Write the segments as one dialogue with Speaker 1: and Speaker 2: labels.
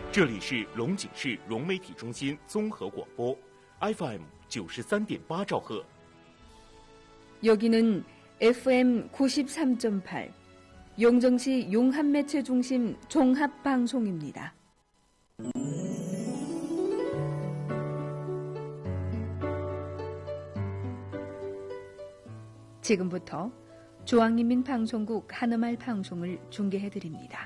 Speaker 1: 这里是龙井市融媒体中心综合广播 FM 93.8兆赫。
Speaker 2: 여기는 FM 93.8 용정시 용합매체중심 종합방송입니다. 지금부터 중앙인민방송국 한음말 방송을 중계해드립니다.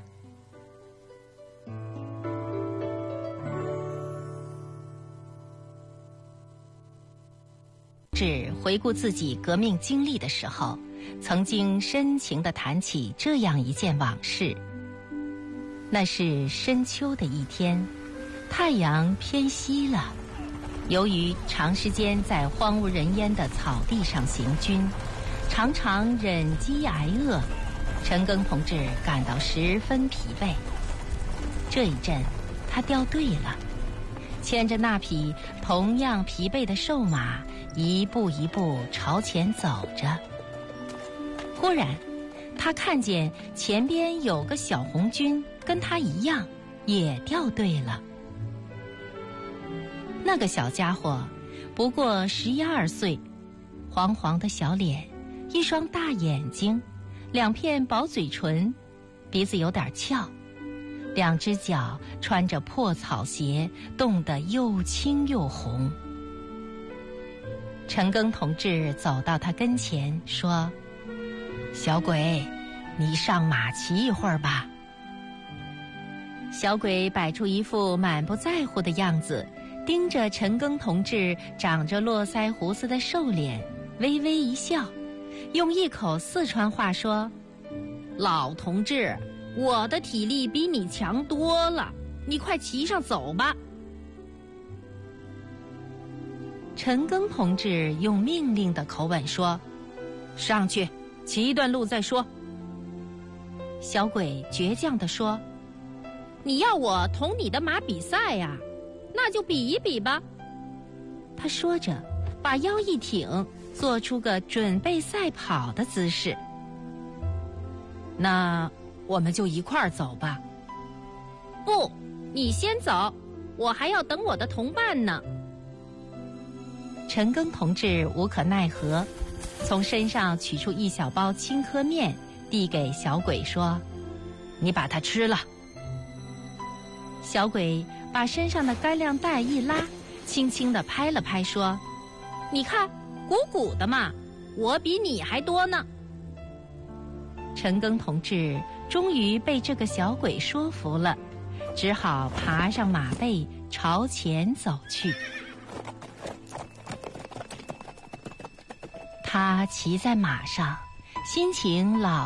Speaker 3: 回顾自己革命经历的时候，曾经深情地谈起这样一件往事。那是深秋的一天，太阳偏西了。由于长时间在荒无人烟的草地上行军，常常忍饥挨饿，陈赓同志感到十分疲惫。这一阵，他掉队了，牵着那匹同样疲惫的瘦马，一步一步朝前走着。忽然，他看见前边有个小红军跟他一样，也掉队了。那个小家伙不过11、12岁，黄黄的小脸，一双大眼睛，两片薄嘴唇，鼻子有点翘，两只脚穿着破草鞋，冻得又青又红。陈赓同志走到他跟前说：“小鬼，你上马骑一会儿吧。”小鬼摆出一副满不在乎的样子，盯着陈赓同志长着络腮胡子的瘦脸，微微一笑，用一口四川话说：“老同志，我的体力比你强多了，你快骑上走吧。”陈赓同志用命令的口吻说：“上去，骑一段路再说。”小鬼倔强地说：“你要我同你的马比赛呀？那就比一比吧。”他说着，把腰一挺，做出个准备赛跑的姿势。“那我们就一块儿走吧。”“不，你先走，我还要等我的同伴呢。”陈赓同志无可奈何，从身上取出一小包青稞面，递给小鬼说：“你把它吃了。”小鬼把身上的干粮袋一拉，轻轻地拍了拍，说：“你看，鼓鼓的嘛，我比你还多呢。”陈赓同志终于被这个小鬼说服了，只好爬上马背朝前走去。他骑在马上，心情老